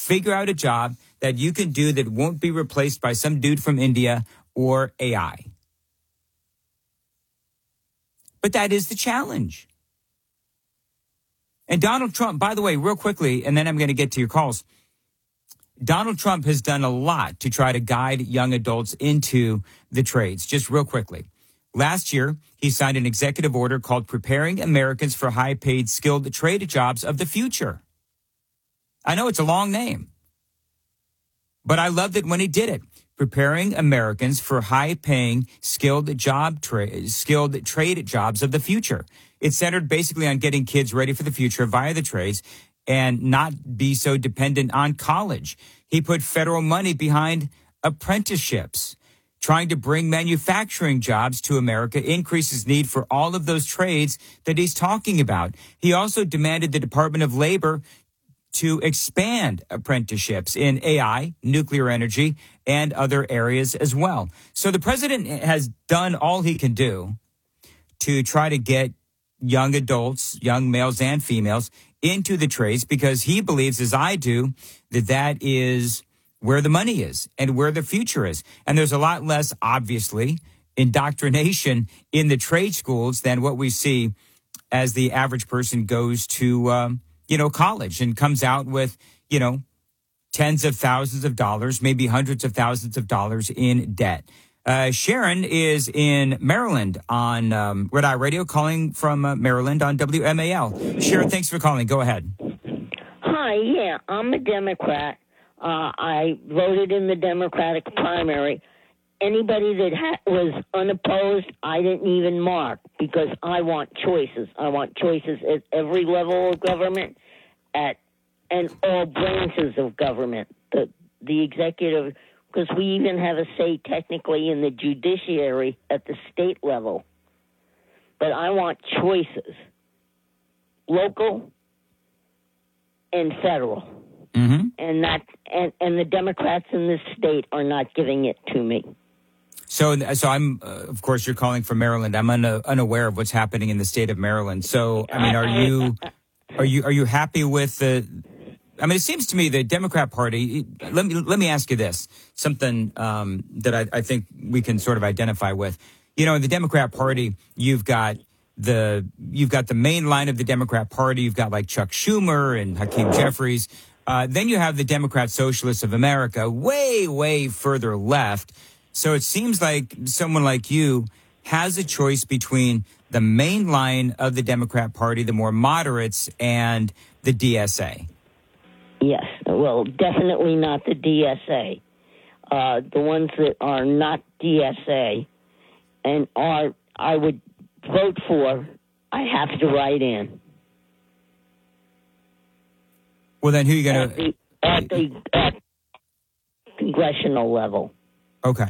figure out a job that you can do that won't be replaced by some dude from India or AI. But that is the challenge. And Donald Trump, by the way, real quickly, and then I'm going to get to your calls. Donald Trump has done a lot to try to guide young adults into the trades. Just real quickly. Last year, he signed an executive order called Preparing Americans for High-Paid Skilled Trade Jobs of the Future. I know it's a long name, but I loved it when he did it. Preparing Americans for high-paying skilled trade jobs of the future. It's centered basically on getting kids ready for the future via the trades and not be so dependent on college. He put federal money behind apprenticeships. Trying to bring manufacturing jobs to America increases need for all of those trades that he's talking about. He also demanded the Department of Labor to expand apprenticeships in AI, nuclear energy, and other areas as well. So the president has done all he can do to try to get young adults, young males and females, into the trades because he believes, as I do, that that is where the money is and where the future is. And there's a lot less, obviously, indoctrination in the trade schools than what we see as the average person goes to, college and comes out with, tens of thousands of dollars, maybe hundreds of thousands of dollars in debt. Sharon is in Maryland on Red Eye Radio, calling from Maryland on WMAL. Sharon, thanks for calling. Go ahead. Hi, yeah, I'm a Democrat. I voted in the Democratic primary. Anybody that was unopposed, I didn't even mark because I want choices. I want choices at every level of government, and all branches of government. The executive, because we even have a say technically in the judiciary at the state level. But I want choices, local and federal. Mm-hmm. And the Democrats in this state are not giving it to me. So I'm, of course, you're calling from Maryland. I'm unaware of what's happening in the state of Maryland. So, I mean, are you happy with the? I mean, it seems to me the Democrat Party. Let me ask you this, something that I think we can sort of identify with. In the Democrat Party, you've got the main line of the Democrat Party. You've got like Chuck Schumer and Hakeem Jeffries. Then you have the Democrat Socialists of America, way, way further left. So it seems like someone like you has a choice between the main line of the Democrat Party, the more moderates, and the DSA. Yes, well, definitely not the DSA. The ones that are not DSA and I would vote for, I have to write in. Well, then who are you going to... At the congressional level. Okay.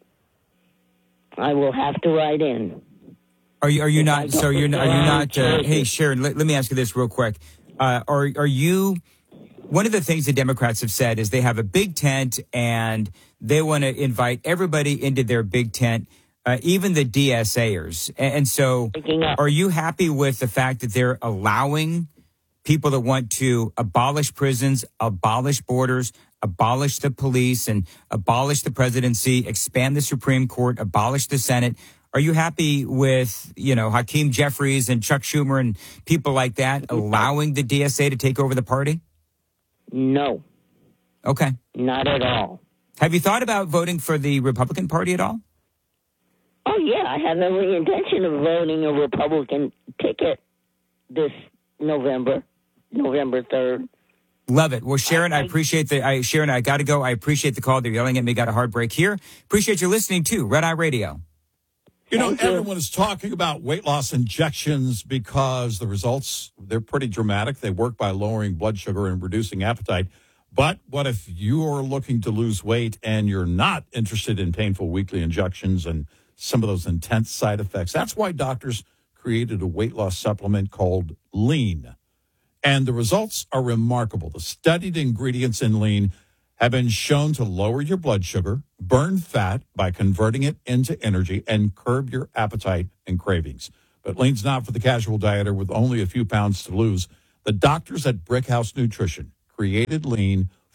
I will have to write in. Are you not... So you're not... hey, Sharon, let me ask you this real quick. Are you... One of the things the Democrats have said is they have a big tent and they want to invite everybody into their big tent, even the DSAers. And so are you happy with the fact that they're allowing people that want to abolish prisons, abolish borders, abolish the police, and abolish the presidency, expand the Supreme Court, abolish the Senate? Are you happy with, Hakeem Jeffries and Chuck Schumer and people like that allowing the DSA to take over the party? No. Okay. Not at all. Have you thought about voting for the Republican Party at all? Oh, yeah. I have every intention of voting a Republican ticket this November 3rd. Love it. Well, Sharon, I appreciate Sharon, I got to go. I appreciate the call. They're yelling at me. Got a hard break here. Appreciate you listening to Red Eye Radio. Everyone is talking about weight loss injections because the results, they're pretty dramatic. They work by lowering blood sugar and reducing appetite. But what if you are looking to lose weight and you're not interested in painful weekly injections and some of those intense side effects? That's why doctors created a weight loss supplement called Lean. And the results are remarkable. The studied ingredients in Lean have been shown to lower your blood sugar, burn fat by converting it into energy, and curb your appetite and cravings. But Lean's not for the casual dieter with only a few pounds to lose. The doctors at Brickhouse Nutrition created Lean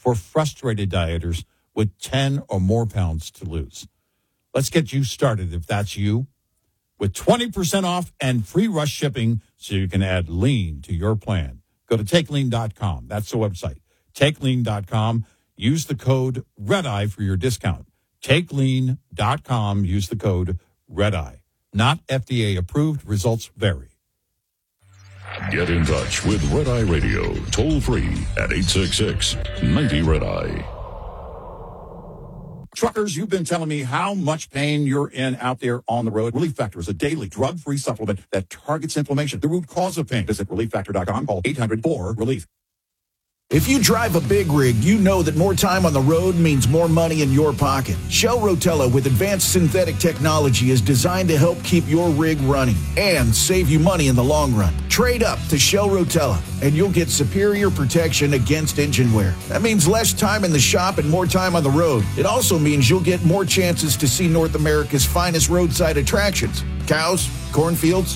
for frustrated dieters with 10 or more pounds to lose. Let's get you started if that's you, with 20% off and free rush shipping so you can add lean to your plan. Go to TakeLean.com. That's the website. TakeLean.com. Use the code REDEYE for your discount. TakeLean.com. Use the code REDEYE. Not FDA approved. Results vary. Get in touch with Red Eye Radio, toll free at 866-90-RED-EYE. Truckers, you've been telling me how much pain you're in out there on the road. Relief Factor is a daily drug-free supplement that targets inflammation, the root cause of pain. Visit ReliefFactor.com. Call 800-4-RELIEF. If you drive a big rig, you know that more time on the road means more money in your pocket. Shell Rotella with advanced synthetic technology is designed to help keep your rig running and save you money in the long run. Trade up to Shell Rotella and you'll get superior protection against engine wear. That means less time in the shop and more time on the road. It also means you'll get more chances to see North America's finest roadside attractions. Cows, cornfields,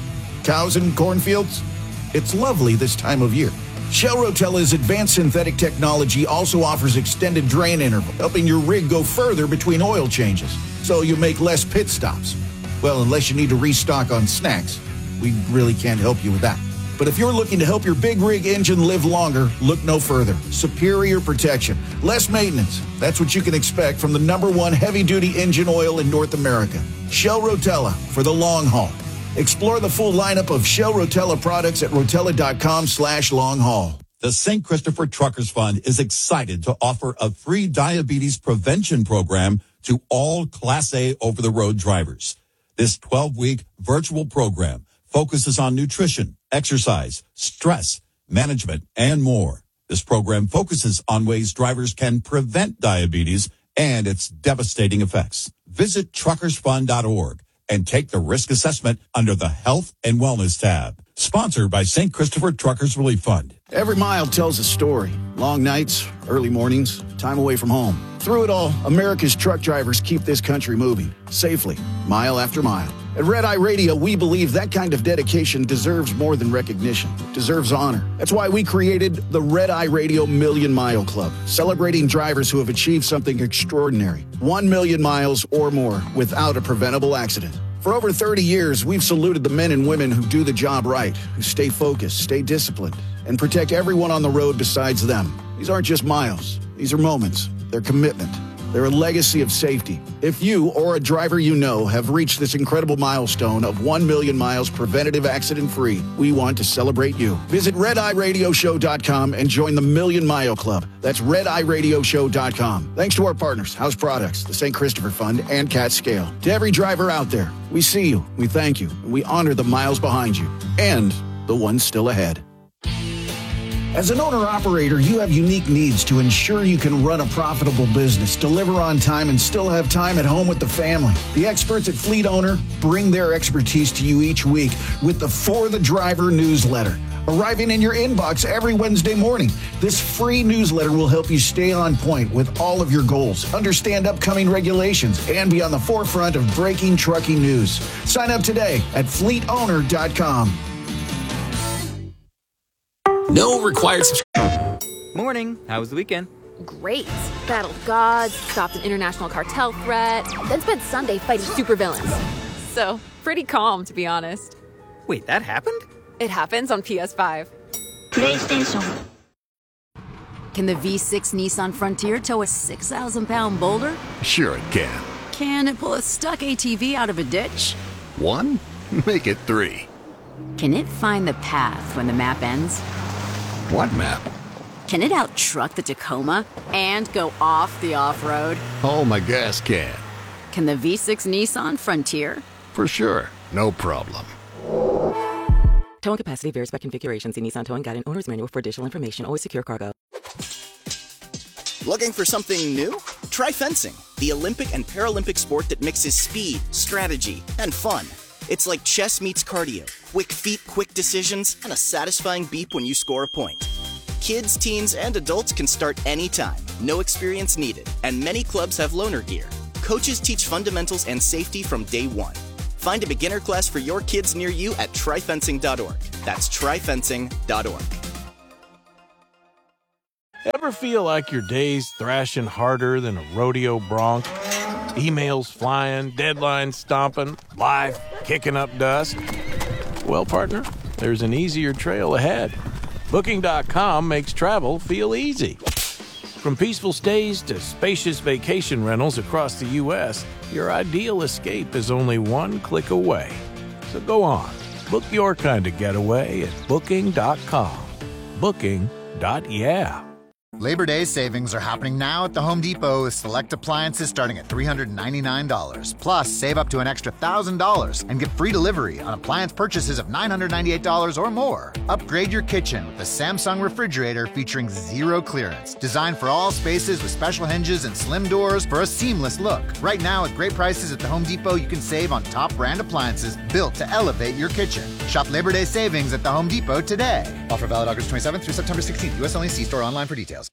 cows and cornfields. It's lovely this time of year. Shell Rotella's advanced synthetic technology also offers extended drain interval, helping your rig go further between oil changes, so you make less pit stops. Well, unless you need to restock on snacks, we really can't help you with that. But if you're looking to help your big rig engine live longer, look no further. Superior protection, less maintenance. That's what you can expect from the #1 heavy-duty engine oil in North America. Shell Rotella for the long haul. Explore the full lineup of Shell Rotella products at Rotella.com/long haul. The St. Christopher Truckers Fund is excited to offer a free diabetes prevention program to all Class A over-the-road drivers. This 12-week virtual program focuses on nutrition, exercise, stress, management, and more. This program focuses on ways drivers can prevent diabetes and its devastating effects. Visit truckersfund.org and take the risk assessment under the Health and Wellness tab. Sponsored by St. Christopher Truckers Relief Fund. Every mile tells a story. Long nights, early mornings, time away from home. Through it all, America's truck drivers keep this country moving safely, mile after mile. At Red Eye Radio, we believe that kind of dedication deserves more than recognition. It deserves honor. That's why we created the Red Eye Radio Million Mile Club, celebrating drivers who have achieved something extraordinary. 1 million miles or more without a preventable accident. For over 30 years, we've saluted the men and women who do the job right, who stay focused, stay disciplined, and protect everyone on the road besides them. These aren't just miles. These are moments. They're commitment. They're a legacy of safety. If you or a driver you know have reached this incredible milestone of 1 million miles preventative accident-free, we want to celebrate you. Visit RedEyeRadioShow.com and join the Million Mile Club. That's RedEyeRadioShow.com. Thanks to our partners, House Products, the St. Christopher Fund, and Cat Scale. To every driver out there, we see you, we thank you, and we honor the miles behind you and the ones still ahead. As an owner-operator, you have unique needs to ensure you can run a profitable business, deliver on time, and still have time at home with the family. The experts at Fleet Owner bring their expertise to you each week with the For the Driver newsletter, arriving in your inbox every Wednesday morning. This free newsletter will help you stay on point with all of your goals, understand upcoming regulations, and be on the forefront of breaking trucking news. Sign up today at fleetowner.com. No required subscription. Morning. How was the weekend? Great. Battled gods, stopped an international cartel threat, then spent Sunday fighting supervillains. So, pretty calm, to be honest. Wait, that happened? It happens on PS5. PlayStation. Can the V6 Nissan Frontier tow a 6,000-pound boulder? Sure it can. Can it pull a stuck ATV out of a ditch? 1? Make it 3. Can it find the path when the map ends? What map? Can it out-truck the Tacoma and go off the off-road? Oh, my gas can. Can the V6 Nissan Frontier? For sure. No problem. Towing capacity varies by configuration. See Nissan Towing Guide and Owner's Manual for additional information. Always secure cargo. Looking for something new? Try fencing, the Olympic and Paralympic sport that mixes speed, strategy, and fun. It's like chess meets cardio, quick feet, quick decisions, and a satisfying beep when you score a point. Kids, teens, and adults can start anytime, no experience needed, and many clubs have loaner gear. Coaches teach fundamentals and safety from day one. Find a beginner class for your kids near you at tryfencing.org. That's tryfencing.org. Ever feel like your day's thrashing harder than a rodeo bronc? Emails flying, deadlines stomping, life kicking up dust? Well, partner, there's an easier trail ahead. Booking.com makes travel feel easy. From peaceful stays to spacious vacation rentals across the U.S., your ideal escape is only one click away. So go on, book your kind of getaway at Booking.com. Booking.yeah. Labor Day savings are happening now at the Home Depot with select appliances starting at $399. Plus, save up to an extra $1,000 and get free delivery on appliance purchases of $998 or more. Upgrade your kitchen with the Samsung refrigerator featuring zero clearance. Designed for all spaces with special hinges and slim doors for a seamless look. Right now, at great prices at the Home Depot, you can save on top brand appliances built to elevate your kitchen. Shop Labor Day savings at the Home Depot today. Offer valid August 27th through September 16th. U.S. only. See store online for details.